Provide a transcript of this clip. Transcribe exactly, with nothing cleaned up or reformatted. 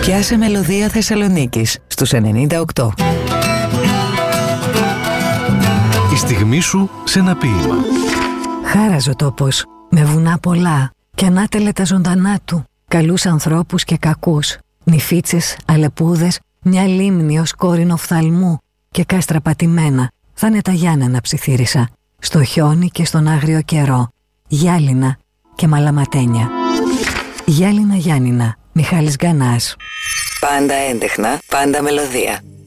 Πιάσε μελωδία Θεσσαλονίκης στους ενενήντα οκτώ. Η στιγμή σου σε ένα ποίημα. Χάραζε ο τόπος, με βουνά πολλά και ανάτελε τα ζωντανά του. Καλούς ανθρώπους και κακούς, νηφίτσες, αλεπούδες, μια λίμνη ως κόρηνο φθαλμού και κάστρα πατημένα. Θα είναι τα Γιάννενα, ψιθύρισα, στο χιόνι και στον άγριο καιρό, γυάλινα και μαλαματένια. Γυάλινα Γιάννηνα, Μιχάλης Γκανάς. Πάντα έντεχνα, πάντα μελωδία.